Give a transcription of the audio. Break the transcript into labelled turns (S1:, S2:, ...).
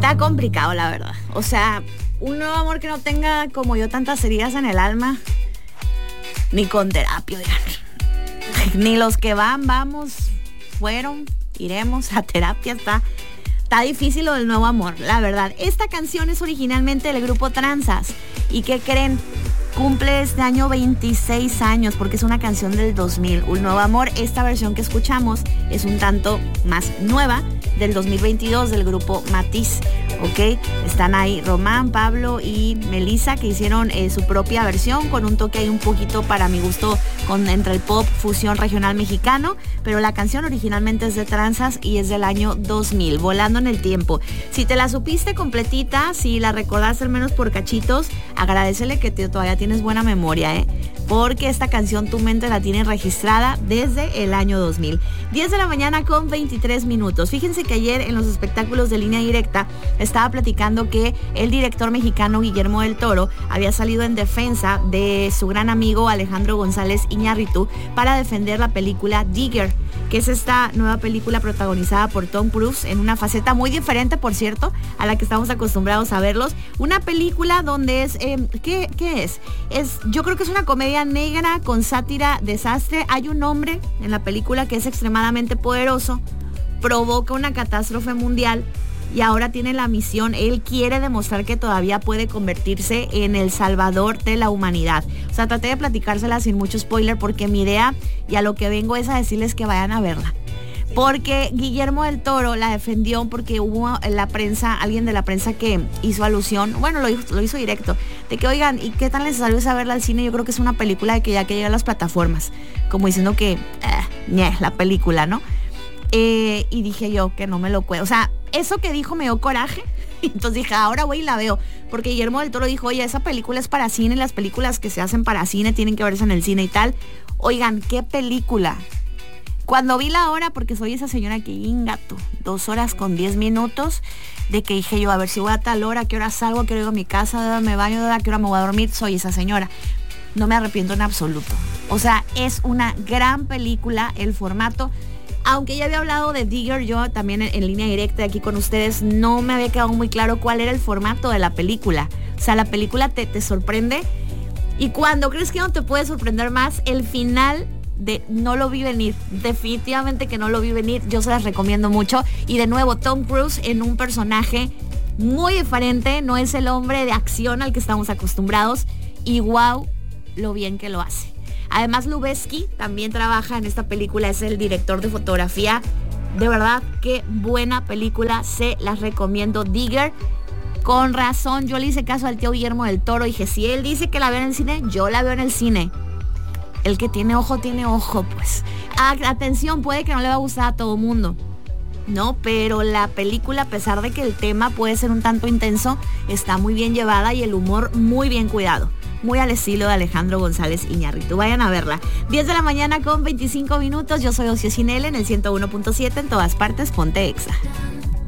S1: Está complicado, la verdad. O sea, un nuevo amor que no tenga como yo tantas heridas en el alma, ni con terapia, oigan. Ni los que iremos a terapia. Está difícil lo del nuevo amor, la verdad. Esta canción es originalmente del grupo Tranzas. ¿Y qué creen? Cumple este año 26 años porque es una canción del 2000. Un nuevo amor, esta versión que escuchamos es un tanto más nueva, del 2022, del grupo Matiz. ¿Ok? Están ahí Román, Pablo y Melissa, que hicieron su propia versión con un toque ahí un poquito, para mi gusto, entre el pop, fusión regional mexicano, pero la canción originalmente es de Tranzas y es del año 2000, volando en el tiempo. Si te la supiste completita, si la recordaste al menos por cachitos, agradécele que todavía tienes buena memoria, porque esta canción tu mente la tiene registrada desde el año 2000. 10 de la mañana con 23 minutos. Fíjense que ayer en los espectáculos de Línea Directa estaba platicando que el director mexicano Guillermo del Toro había salido en defensa de su gran amigo Alejandro González Iñárritu para defender la película Digger, que es esta nueva película protagonizada por Tom Cruise en una faceta muy diferente, por cierto, a la que estamos acostumbrados a verlos. Una película donde es, ¿qué es? Yo creo que es una comedia negra con sátira, desastre. Hay un hombre en la película que es extremadamente poderoso, provoca una catástrofe mundial y ahora tiene la misión, él quiere demostrar que todavía puede convertirse en el salvador de la humanidad. O sea, traté de platicársela sin mucho spoiler porque mi idea y a lo que vengo es a decirles que vayan a verla. Porque Guillermo del Toro la defendió porque hubo en la prensa, alguien de la prensa que hizo alusión, bueno, lo hizo directo, de que oigan, ¿y qué tan necesario es verla al cine? Yo creo que es una película de que ya que llega a las plataformas, como diciendo que, la película, ¿no? Y dije yo que no me lo puedo, o sea, eso que dijo me dio coraje. Entonces dije, ahora voy y la veo. Porque Guillermo del Toro dijo, oye, esa película es para cine, las películas que se hacen para cine tienen que verse en el cine y tal. Oigan, ¿qué película? Cuando vi la hora, porque soy esa señora que ingato, 2 horas con 10 minutos, de que dije yo, a ver si voy a tal hora, a qué hora salgo, a qué hora llego a mi casa, a qué hora me baño, a qué hora me voy a dormir, soy esa señora. No me arrepiento en absoluto. O sea, es una gran película, el formato. Aunque ya había hablado de Digger, yo también en Línea Directa aquí con ustedes, no me había quedado muy claro cuál era el formato de la película. O sea, la película te sorprende y cuando crees que no te puede sorprender más, el final no lo vi venir. Definitivamente que no lo vi venir. Yo se las recomiendo mucho. Y de nuevo, Tom Cruise en un personaje muy diferente. No es el hombre de acción al que estamos acostumbrados. Y wow, lo bien que lo hace. Además, Lubezki también trabaja en esta película, es el director de fotografía. De verdad, qué buena película, se las recomiendo. Digger, con razón, yo le hice caso al tío Guillermo del Toro. Dije, si él dice que la veo en el cine, yo la veo en el cine. El que tiene ojo, pues. Atención, puede que no le va a gustar a todo mundo, ¿no? Pero la película, a pesar de que el tema puede ser un tanto intenso, está muy bien llevada y el humor muy bien cuidado. Muy al estilo de Alejandro González Iñárritu. Vayan a verla. 10 de la mañana con 25 minutos. Yo soy Ocio Cinele en el 101.7. En todas partes, ponte Exa.